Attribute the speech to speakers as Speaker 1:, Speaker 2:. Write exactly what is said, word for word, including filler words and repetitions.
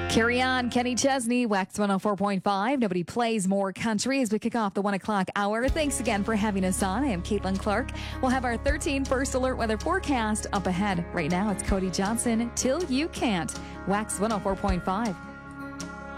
Speaker 1: Carry on, Kenny Chesney, Wax one oh four point five. Nobody plays more country as we kick off the one o'clock hour. Thanks again for having us on. I am Caitlin Clark. We'll have our thirteen First Alert weather forecast up ahead. Right now, it's Cody Johnson, Till You Can't. Wax one oh four point five.